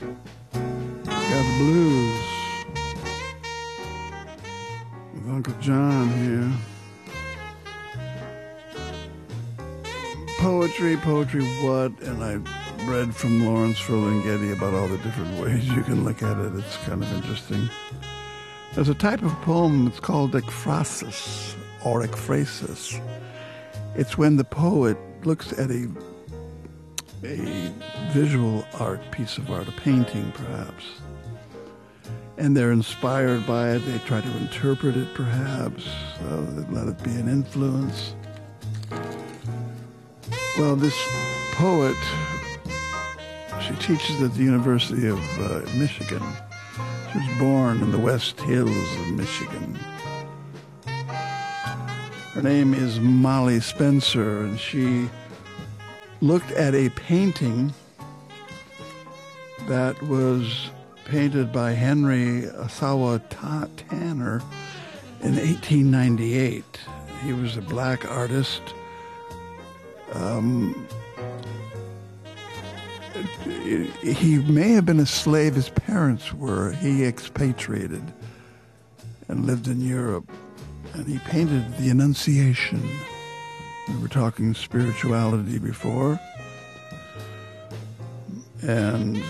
Got the blues with Uncle John here. Poetry what? And I read from Lawrence Ferlinghetti about all the different ways you can look at it. It's kind of interesting. There's a type of poem, it's called ekphrasis or ekphrasis. It's when the poet looks at a visual art, piece of art, a painting perhaps, and they're inspired by it. They try to interpret it perhaps, they let it be an influence. Well, this poet, she teaches at the University of Michigan. She was born in the West Hills of Michigan. Her name is Molly Spencer, and she looked at a painting that was painted by Henry Asawa Tanner in 1898. He was a black artist. He may have been a slave. His parents were. He expatriated and lived in Europe. And he painted the Annunciation. We were talking spirituality before. And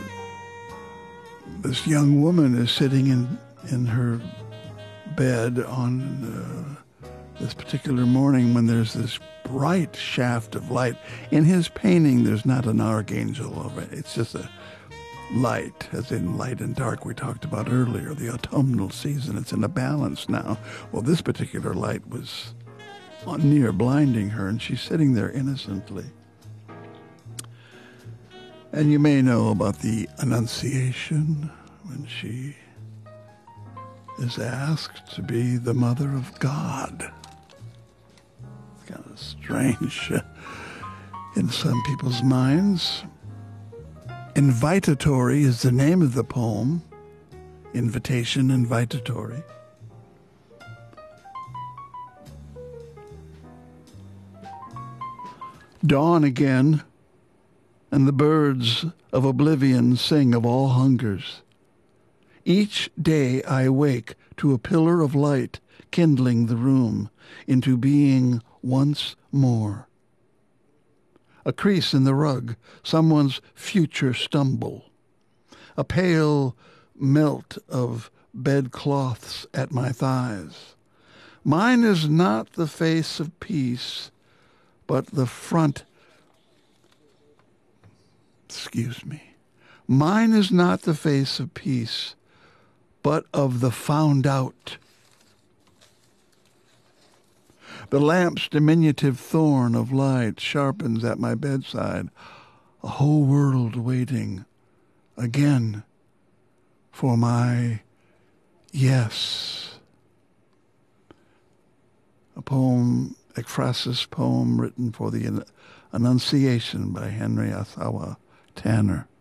this young woman is sitting in her bed on this particular morning when there's this bright shaft of light. In his painting, there's not an archangel over it. It's just a light, as in light and dark we talked about earlier, the autumnal season. It's in a balance now. Well, this particular light was near blinding her, and she's sitting there innocently. And you may know about the Annunciation, when she is asked to be the mother of God. It's kind of strange in some people's minds. Invitatory is the name of the poem. Invitation, invitatory. Dawn again, and the birds of oblivion sing of all hungers. Each day I wake to a pillar of light kindling the room into being once more. A crease in the rug, someone's future stumble. A pale melt of bedcloths at my thighs. Mine is not the face of peace, but the front. Mine is not the face of peace, but of the found out. The lamp's diminutive thorn of light sharpens at my bedside, a whole world waiting again for my yes. A poem, ekphrasis poem written for the Annunciation by Henry Asawa Tanner.